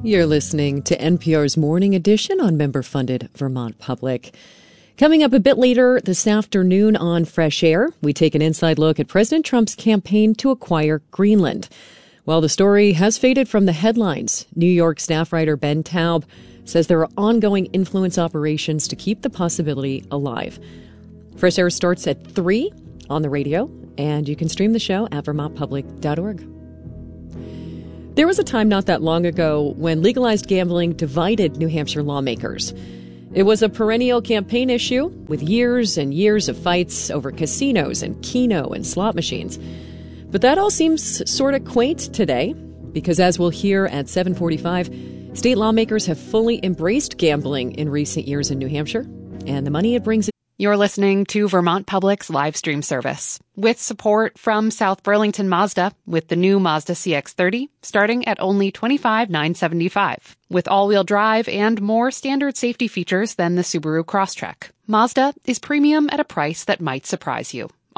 You're listening to NPR's Morning Edition on member-funded Vermont Public. Coming up a bit later this afternoon on Fresh Air, we take an inside look at President Trump's campaign to acquire Greenland. While the story has faded from the headlines, New York staff writer Ben Taub says there are ongoing influence operations to keep the possibility alive. Fresh Air starts at 3 on the radio, and you can stream the show at vermontpublic.org. There was a time not that long ago when legalized gambling divided New Hampshire lawmakers. It was a perennial campaign issue with years and years of fights over casinos and keno and slot machines. But that all seems sort of quaint today because, as we'll hear at 7:45, state lawmakers have fully embraced gambling in recent years in New Hampshire, and the money it brings. You're listening to Vermont Public's live stream service with support from South Burlington Mazda with the new Mazda CX-30 starting at only $25,975 with all-wheel drive and more standard safety features than the Subaru Crosstrek. Mazda is premium at a price that might surprise you.